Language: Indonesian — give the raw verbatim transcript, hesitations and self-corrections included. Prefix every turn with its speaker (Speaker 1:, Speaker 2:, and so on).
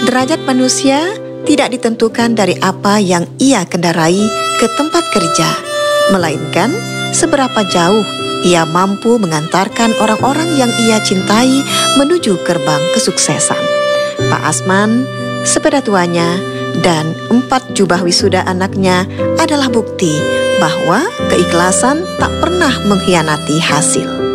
Speaker 1: Derajat manusia tidak ditentukan dari apa yang ia kendarai ke tempat kerja, melainkan seberapa jauh ia mampu mengantarkan orang-orang yang ia cintai menuju gerbang kesuksesan. Pak Asman, sepeda tuanya, dan empat jubah wisuda anaknya adalah bukti bahwa keikhlasan tak pernah mengkhianati hasil.